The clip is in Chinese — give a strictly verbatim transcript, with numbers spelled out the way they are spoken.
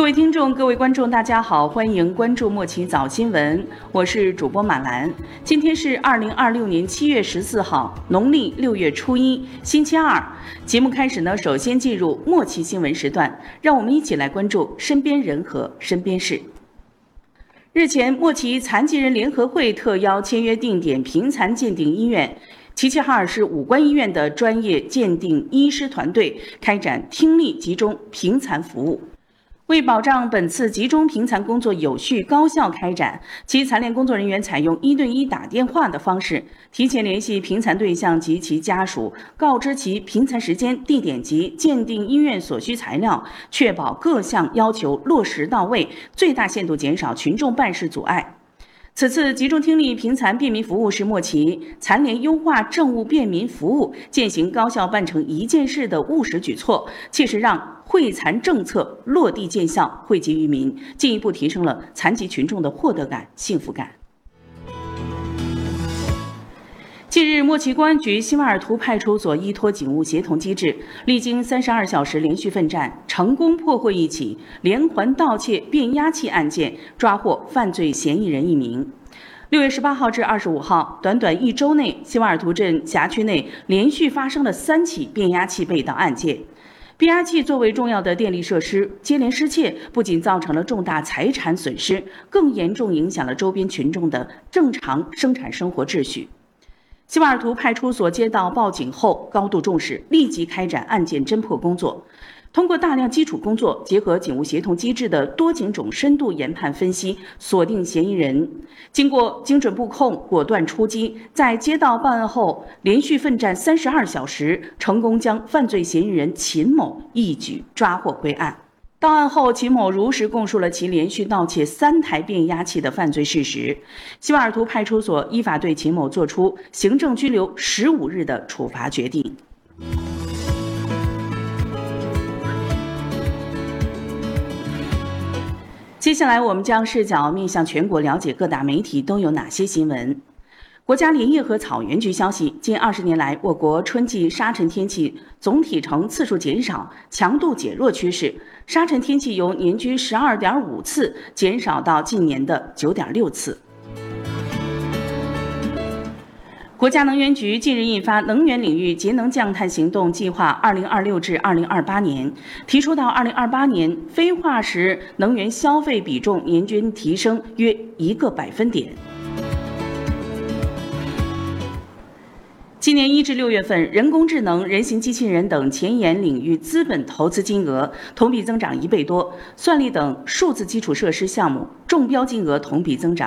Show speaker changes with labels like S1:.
S1: 各位听众、各位观众，大家好，欢迎关注莫奇早新闻，我是主播马兰。今天是二零二六年七月十四号，农历六月初一，星期二。节目开始呢，首先进入莫奇新闻时段，让我们一起来关注身边人和身边事。日前，莫奇残疾人联合会特邀签约定点评残鉴定医院齐齐哈尔市武关医院的专业鉴定医师团队开展听力集中评残服务。为保障本次集中评残工作有序高效开展，其残联工作人员采用一对一打电话的方式，提前联系评残对象及其家属，告知其评残时间、地点及鉴定医院所需材料，确保各项要求落实到位，最大限度减少群众办事阻碍。此次集中听力评残便民服务是莫奇残联优化政务便民服务、践行高效办成一件事的务实举措，切实让惠残政策落地见效，惠及于民，进一步提升了残疾群众的获得感、幸福感。近日，莫奇公安局西瓦尔图派出所依托警务协同机制，历经三十二小时连续奋战，成功破获一起连环盗窃变压器案件，抓获犯罪嫌疑人一名。六月十八号至二十五号，短短一周内，西瓦尔图镇辖区内连续发生了三起变压器被盗案件。变压器作为重要的电力设施，接连失窃，不仅造成了重大财产损失，更严重影响了周边群众的正常生产生活秩序。西瓦尔图派出所接到报警后高度重视，立即开展案件侦破工作。通过大量基础工作，结合警务协同机制的多警种深度研判分析，锁定嫌疑人。经过精准布控、果断出击，在接到报案后连续奋战三十二小时，成功将犯罪嫌疑人秦某一举抓获归案。到案后，秦某如实供述了其连续盗窃三台变压器的犯罪事实。西瓦尔图派出所依法对秦某作出行政拘留十五日的处罚决定。接下来，我们将视角面向全国，了解各大媒体都有哪些新闻。国家林业和草原局消息，近二十年来，我国春季沙尘天气总体呈次数减少、强度减弱趋势，沙尘天气由年均十二点五次减少到近年的九点六次。国家能源局近日印发《能源领域节能降碳行动计划（二零二六至二零二八年）》，提出到二零二八年，非化石能源消费比重年均提升约一个百分点。今年一至六月份，人工智能、人形机器人等前沿领域资本投资金额同比增长一倍多，算力等数字基础设施项目中标金额同比增长